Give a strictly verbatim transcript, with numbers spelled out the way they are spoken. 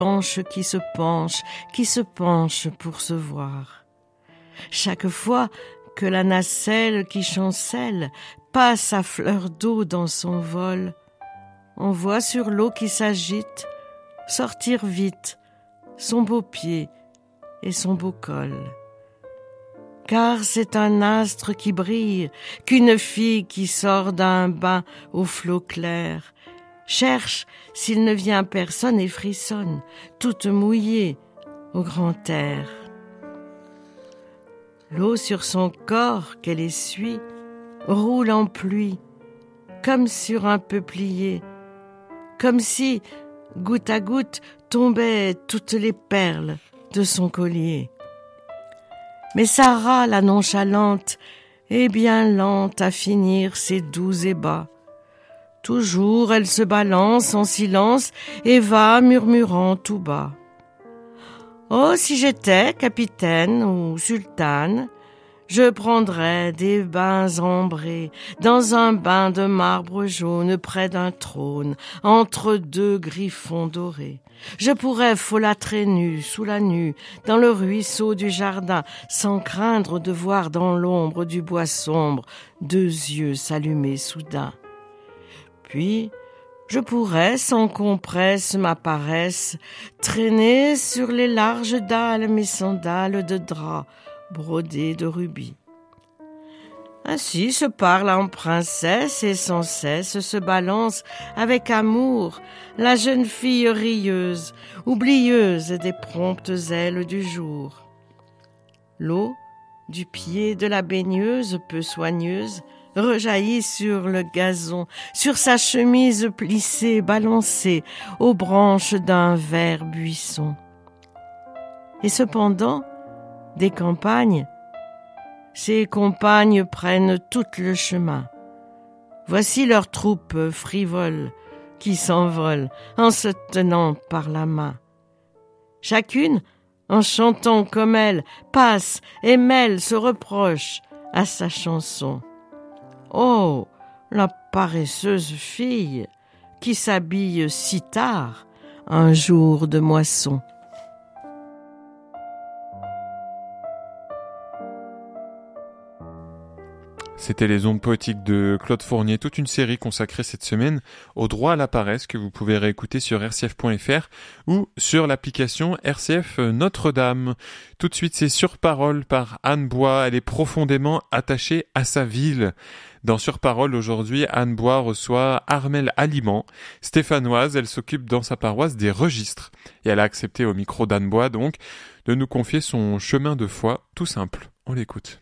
penche, qui se penche, qui se penche pour se voir. Chaque fois que la nacelle qui chancelle passe à fleur d'eau dans son vol, on voit sur l'eau qui s'agite sortir vite son beau pied et son beau col. Car c'est un astre qui brille qu'une fille qui sort d'un bain au flot clair cherche s'il ne vient personne et frissonne, toute mouillée au grand air. L'eau sur son corps qu'elle essuie roule en pluie, comme sur un peuplier, comme si, goutte à goutte, tombaient toutes les perles de son collier. Mais Sarah, la nonchalante, est bien lente à finir ses doux ébats. Toujours elle se balance en silence et va murmurant tout bas. Oh, si j'étais capitaine ou sultane, je prendrais des bains ambrés dans un bain de marbre jaune près d'un trône, entre deux griffons dorés. Je pourrais folâtrer nu, sous la nue, dans le ruisseau du jardin, sans craindre de voir dans l'ombre du bois sombre deux yeux s'allumer soudain. Puis, je pourrais, sans qu'on presse ma paresse, traîner sur les larges dalles mes sandales de drap brodées de rubis. Ainsi se parle en princesse et sans cesse se balance avec amour la jeune fille rieuse, oublieuse des promptes ailes du jour. L'eau, du pied de la baigneuse peu soigneuse, rejaillit sur le gazon, sur sa chemise plissée, balancée aux branches d'un vert buisson. Et cependant, des campagnes, ses compagnes prennent tout le chemin. Voici leurs troupes frivoles qui s'envolent en se tenant par la main. Chacune, en chantant comme elle, passe et mêle ce reproche à sa chanson. Oh, la paresseuse fille qui s'habille si tard un jour de moisson. C'était les ondes poétiques de Claude Fournier, toute une série consacrée cette semaine au droit à la paresse que vous pouvez réécouter sur r c f point f r ou sur l'application R C F Notre-Dame. Tout de suite, c'est Sur Parole par Anne Bois. Elle est profondément attachée à sa ville. Dans Sur Parole, aujourd'hui, Anne Bois reçoit Armelle Aliment. Stéphanoise, elle s'occupe dans sa paroisse des registres. Et elle a accepté au micro d'Anne Bois, donc, de nous confier son chemin de foi tout simple. On l'écoute.